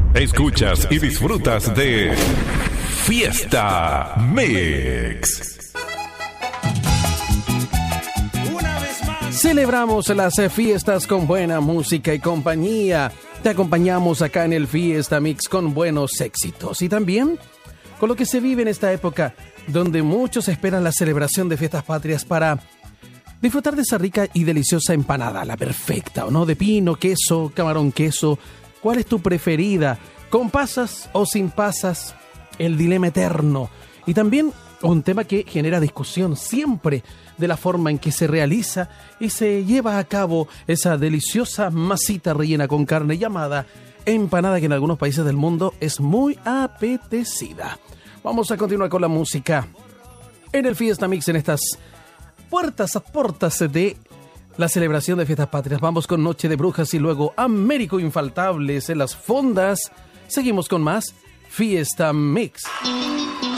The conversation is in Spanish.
Escuchas y disfrutas de Fiesta Mix. Celebramos las fiestas con buena música y compañía. Te acompañamos acá en el Fiesta Mix con buenos éxitos y también con lo que se vive en esta época donde muchos esperan la celebración de fiestas patrias para disfrutar de esa rica y deliciosa empanada, la perfecta, ¿o no? De pino, queso, camarón, queso. ¿Cuál es tu preferida? ¿Con pasas o sin pasas? El dilema eterno. Y también un tema que genera discusión siempre de la forma en que se realiza y se lleva a cabo esa deliciosa masita rellena con carne llamada empanada, que en algunos países del mundo es muy apetecida. Vamos a continuar con la música en el Fiesta Mix en estas puertas a puertas de la celebración de fiestas patrias. Vamos con Noche de Brujas y luego Américo Infaltables en las fondas. Seguimos con más Fiesta Mix.